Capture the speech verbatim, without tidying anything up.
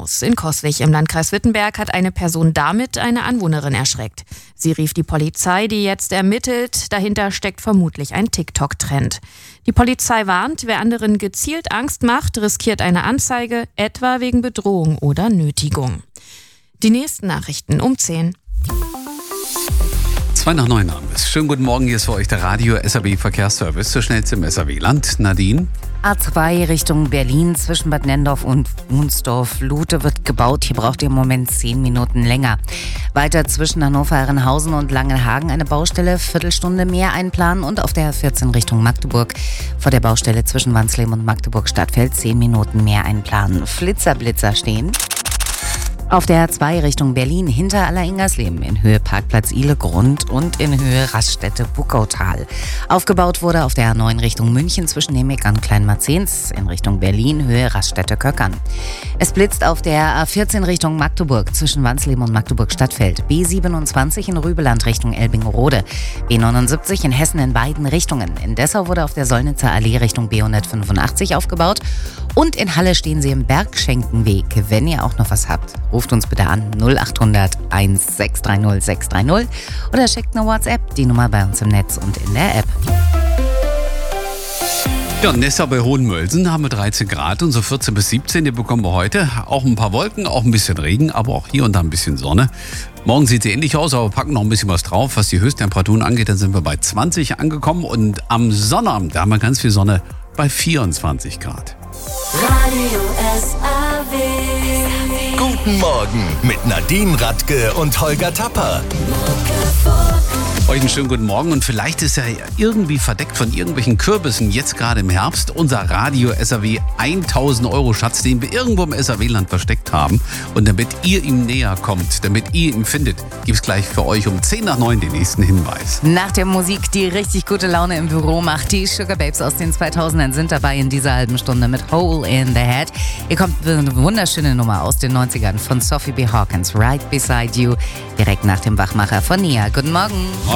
aus. In Coswig im Landkreis Wittenberg hat eine Person damit eine Anwohnerin erschreckt. Sie rief die Polizei, die jetzt ermittelt. Dahinter steckt vermutlich ein TikTok-Trend. Die Polizei warnt, wer anderen gezielt Angst macht, riskiert eine Anzeige, etwa wegen Bedrohung oder Nötigung. Die nächsten Nachrichten um zehn. Zwei nach neun haben wir es. Schönen guten Morgen, hier ist für euch der Radio S A B Verkehrsservice, der schnellste im S A B-Land. Nadine? A zwei Richtung Berlin zwischen Bad Nenndorf und Wunsdorf. Lute wird gebaut, hier braucht ihr im Moment zehn Minuten länger. Weiter zwischen Hannover-Herrenhausen und Langenhagen eine Baustelle, Viertelstunde mehr einplanen und auf der A vierzehn Richtung Magdeburg vor der Baustelle zwischen Wansleben und Magdeburg-Stadtfeld zehn Minuten mehr einplanen. Flitzer-Blitzer stehen. Auf der A zwei Richtung Berlin hinter Aller-Ingersleben in Höhe Parkplatz Ile-Grund und in Höhe Raststätte-Buckautal. Aufgebaut wurde auf der A neun Richtung München zwischen Nemig und Kleinmarzens in Richtung Berlin Höhe Raststätte-Köckern. Es blitzt auf der A vierzehn Richtung Magdeburg zwischen Wansleben und Magdeburg-Stadtfeld. B siebenundzwanzig in Rübeland Richtung Elbingerode. B neunundsiebzig in Hessen in beiden Richtungen. In Dessau wurde auf der Solnitzer Allee Richtung B hundertfünfundachtzig aufgebaut. Und in Halle stehen sie im Bergschenkenweg. Wenn ihr auch noch was habt, ruft uns bitte an null acht hundert eins sechs drei null sechs drei null oder schickt eine WhatsApp, die Nummer bei uns im Netz und in der App. Ja, Nessa bei Hohenmölsen haben wir dreizehn Grad und so vierzehn bis siebzehn, die bekommen wir heute. Auch ein paar Wolken, auch ein bisschen Regen, aber auch hier und da ein bisschen Sonne. Morgen sieht sie ähnlich aus, aber wir packen noch ein bisschen was drauf. Was die Höchsttemperaturen angeht, dann sind wir bei zwanzig angekommen und am Sonnabend, da haben wir ganz viel Sonne bei vierundzwanzig Grad. Radio S A W. Guten Morgen mit Nadine Radke und Holger Tapper. Euch einen schönen guten Morgen und vielleicht ist er irgendwie verdeckt von irgendwelchen Kürbissen jetzt gerade im Herbst. Unser Radio S A W tausend Euro Schatz, den wir irgendwo im S A W-Land versteckt haben. Und damit ihr ihm näher kommt, damit ihr ihn findet, gibt es gleich für euch um zehn nach neun den nächsten Hinweis. Nach der Musik, die richtig gute Laune im Büro macht, die Sugar Babes aus den zweitausendern sind dabei in dieser halben Stunde mit Hole in the Head. Ihr kommt mit eine wunderschöne Nummer aus den neunzigern von Sophie B. Hawkins, Right Beside You, direkt nach dem Wachmacher von Nia. Guten Morgen.